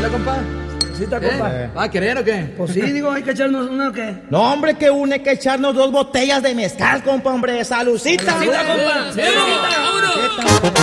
Dale, compa. ¿Sí está, compa? ¿Va a querer o qué? Pues sí, digo, hay que echarnos una o qué. No, hombre, que une que echarnos 2 botellas de mezcal, compa, hombre. ¡Saludcita! ¡Saludcita, compa! ¡Sí, compa!